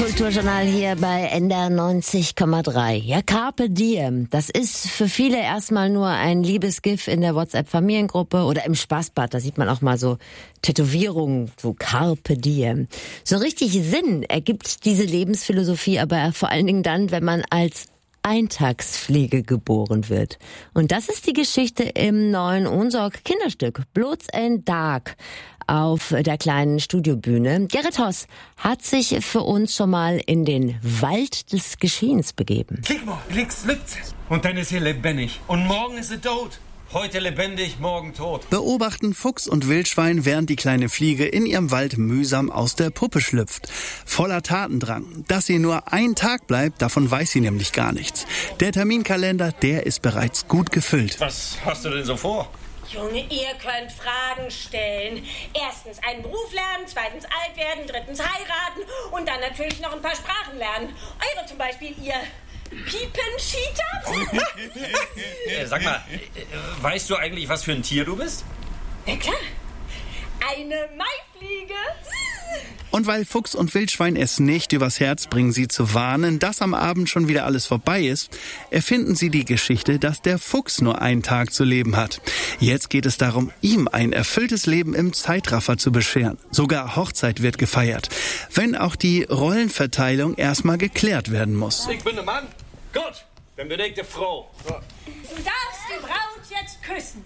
Kulturjournal hier bei NDR 90,3. Ja, Carpe Diem. Das ist für viele erstmal nur ein Liebesgif in der WhatsApp-Familiengruppe oder im Spaßbad. Da sieht man auch mal so Tätowierungen, so Carpe Diem. So richtig Sinn ergibt diese Lebensphilosophie aber vor allen Dingen dann, wenn man als Eintagsfliege geboren wird. Und das ist die Geschichte im neuen Ohnsorg-Kinderstück Bloods and Dark auf der kleinen Studiobühne. Gerrit Hoss hat sich für uns schon mal in den Wald des Geschehens begeben. Klick mal, klick's, lügt's. Und dann ist sie lebendig. Und morgen ist sie tot. Heute lebendig, morgen tot. Beobachten Fuchs und Wildschwein, während die kleine Fliege in ihrem Wald mühsam aus der Puppe schlüpft. Voller Tatendrang. Dass sie nur einen Tag bleibt, davon weiß sie nämlich gar nichts. Der Terminkalender, der ist bereits gut gefüllt. Was hast du denn so vor? Junge, ihr könnt Fragen stellen. Erstens einen Beruf lernen, zweitens alt werden, drittens heiraten und dann natürlich noch ein paar Sprachen lernen. Eure zum Beispiel, ihr Piepencheater? Sag mal, weißt du eigentlich, was für ein Tier du bist? Na klar, eine Maifliege. Und weil Fuchs und Wildschwein es nicht übers Herz bringen, sie zu warnen, dass am Abend schon wieder alles vorbei ist, erfinden sie die Geschichte, dass der Fuchs nur einen Tag zu leben hat. Jetzt geht es darum, ihm ein erfülltes Leben im Zeitraffer zu bescheren. Sogar Hochzeit wird gefeiert, wenn auch die Rollenverteilung erstmal geklärt werden muss. Ich bin der Mann. Gut, dann bin ich die Frau. Du darfst die Braut jetzt küssen.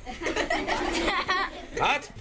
Was?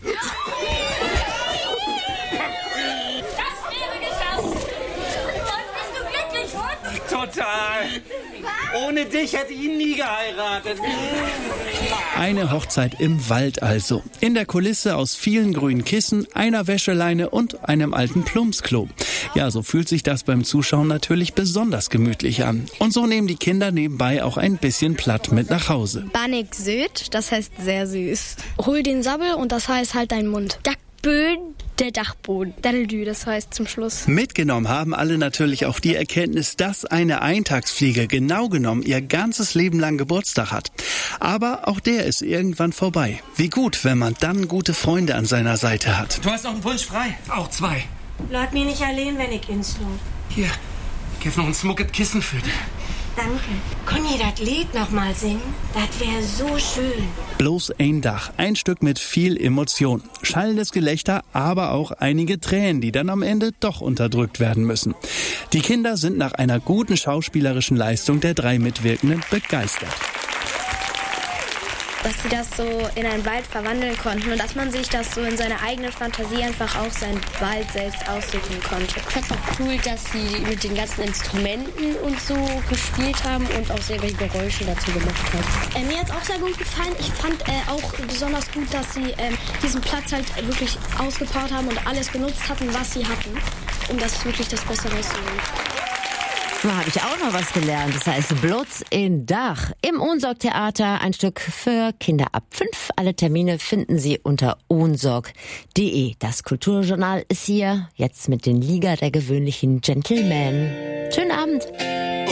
Das wäre geschafft. Und bist du glücklich, Hund? Total. Ohne dich hätte ich ihn nie geheiratet. Eine Hochzeit im Wald also. In der Kulisse aus vielen grünen Kissen, einer Wäscheleine und einem alten Plumpsklo. Ja, so fühlt sich das beim Zuschauen natürlich besonders gemütlich an. Und so nehmen die Kinder nebenbei auch ein bisschen Platt mit nach Hause. Bannig Söd, das heißt sehr süß. Hol den Sabbel und das heißt halt dein Mund. Dackböd, der Dachboden. Daddeldü, das heißt zum Schluss. Mitgenommen haben alle natürlich auch die Erkenntnis, dass eine Eintagsfliege genau genommen ihr ganzes Leben lang Geburtstag hat. Aber auch der ist irgendwann vorbei. Wie gut, wenn man dann gute Freunde an seiner Seite hat. Du hast noch einen Wunsch frei. Auch 2. Bleib mir nicht allein, wenn ich ins Lot. Hier, ich hab noch ein smucket Kissen für dich. Danke. Kann ihr das Lied noch mal singen? Das wäre so schön. Bloß ein Dach, ein Stück mit viel Emotion. Schallendes Gelächter, aber auch einige Tränen, die dann am Ende doch unterdrückt werden müssen. Die Kinder sind nach einer guten schauspielerischen Leistung der 3 Mitwirkenden begeistert. Dass sie das so in einen Wald verwandeln konnten und dass man sich das so in seiner eigenen Fantasie einfach auch seinen Wald selbst aussuchen konnte. Ich fand es auch cool, dass sie mit den ganzen Instrumenten und so gespielt haben und auch sehr welche Geräusche dazu gemacht haben. Mir hat es auch sehr gut gefallen. Ich fand auch besonders gut, dass sie diesen Platz halt wirklich ausgebaut haben und alles genutzt hatten, was sie hatten, um das wirklich das Beste rauszuholen. Da habe ich auch noch was gelernt. Das heißt Bloods and Dark im Ohnsorg-Theater. Ein Stück für Kinder ab 5. Alle Termine finden Sie unter ohnsorg.de. Das Kulturjournal ist hier jetzt mit den Liga der gewöhnlichen Gentlemen. Schönen Abend.